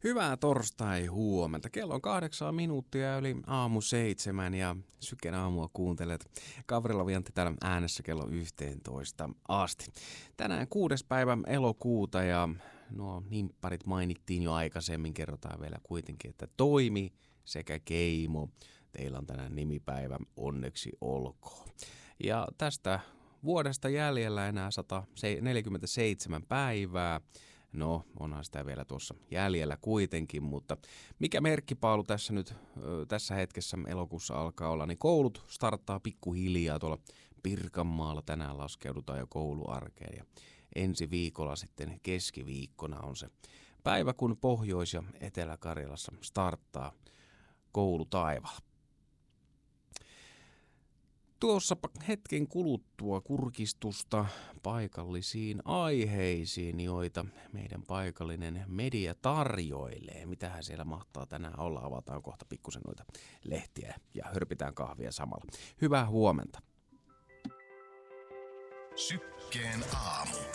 Hyvää torstai-huomenta. Kello on 8 minuuttia yli aamu 7 ja Syken aamua kuuntelet. Gavrila Viantti täällä äänessä kello 11 asti. Tänään 6. päivä elokuuta ja nuo nimpparit mainittiin jo aikaisemmin. Kerrotaan vielä kuitenkin, että Toimi sekä Keimo. Teillä on tänään nimipäivä, onneksi olkoon. Ja tästä vuodesta jäljellä enää 147 päivää. No, onhan sitä vielä tuossa jäljellä kuitenkin, mutta mikä merkkipaalu tässä nyt tässä hetkessä elokuussa alkaa olla, niin koulut starttaa pikkuhiljaa tuolla Pirkanmaalla. Tänään laskeudutaan jo kouluarkeen ja ensi viikolla sitten keskiviikkona on se päivä, kun Pohjois- ja Etelä-Karjalassa starttaa koulutaivaalla. Tuossa hetken kuluttua kurkistusta paikallisiin aiheisiin, joita meidän paikallinen media tarjoilee. Mitähän siellä mahtaa tänään olla? Avataan kohta pikkusen noita lehtiä ja hörpitään kahvia samalla. Hyvää huomenta. Sykkeen aamu.